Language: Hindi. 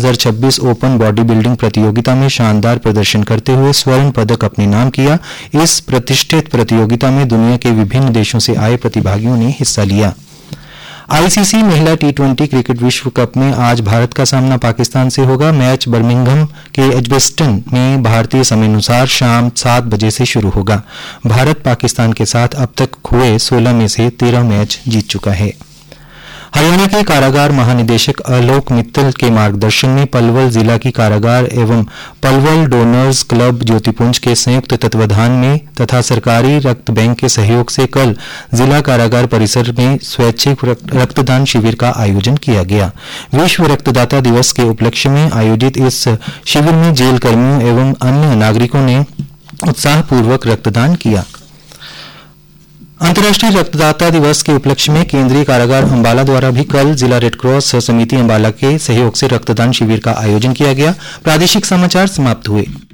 2026 ओपन बॉडी बिल्डिंग प्रतियोगिता में शानदार प्रदर्शन करते हुए स्वर्ण पदक अपने नाम किया। इस प्रतिष्ठित प्रतियोगिता में दुनिया के विभिन्न देशों से आए प्रतिभागियों ने हिस्सा लिया। आईसीसी महिला T20 क्रिकेट विश्व कप में आज भारत का सामना पाकिस्तान से होगा। मैच बर्मिंघम के एजबेस्टन में भारतीय समयानुसार शाम 7 बजे से शुरू होगा। भारत पाकिस्तान के साथ अब तक हुए 16 में से 13 मैच जीत चुका है। हरियाणा के कारागार महानिदेशक आलोक मित्तल के मार्गदर्शन में पलवल जिला की कारागार एवं पलवल डोनर्स क्लब ज्योतिपुंज के संयुक्त तत्वाधान में तथा सरकारी रक्त बैंक के सहयोग से कल जिला कारागार परिसर में स्वैच्छिक रक्तदान शिविर का आयोजन किया गया। विश्व रक्तदाता दिवस के उपलक्ष्य में आयोजित इस शिविर में जेल कर्मियों एवं अन्य नागरिकों ने उत्साहपूर्वक रक्तदान किया। अंतर्राष्ट्रीय रक्तदाता दिवस के उपलक्ष्य में केंद्रीय कारागार अंबाला द्वारा भी कल जिला रेडक्रॉस समिति अंबाला के सहयोग से रक्तदान शिविर का आयोजन किया गया। प्रादेशिक समाचार समाप्त हुए।